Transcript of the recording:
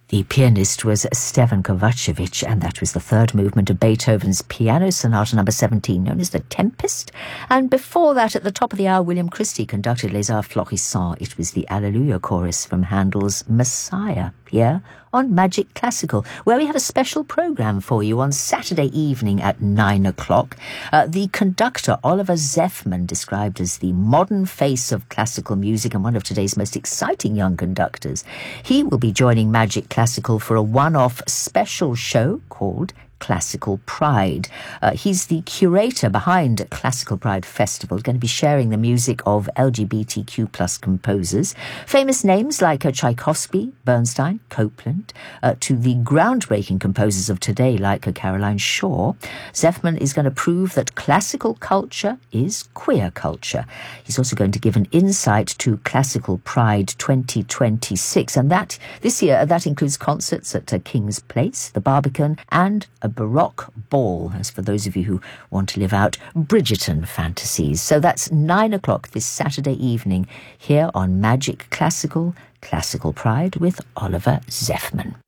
The pianist was Stefan Kovacevic, and that was the third movement of Beethoven's Piano Sonata No. 17, known as The Tempest. And before that, at the top of the hour, William Christie conducted Les Arts Florissants. It was the Alleluia chorus from Handel's Messiah, here on Magic Classical, where we have a special programme for you on Saturday evening at 9 o'clock. The conductor, Oliver Zeffman, described as the modern face of classical music and one of today's most exciting young conductors. He will be joining Magic Classical for a one-off special show called Classical Pride. He's the curator behind Classical Pride Festival, going to be sharing the music of LGBTQ plus composers, famous names like Tchaikovsky, Bernstein, Copland, to the groundbreaking composers of today like Caroline Shaw. Zeffman is going to prove that classical culture is queer culture. He's also going to give an insight to Classical Pride 2026, and that this year that includes concerts at King's Place, the Barbican, and a Baroque ball, as for those of you who want to live out Bridgerton fantasies. So that's 9 o'clock this Saturday evening here on Magic Classical, Classical Pride with Oliver Zeffman.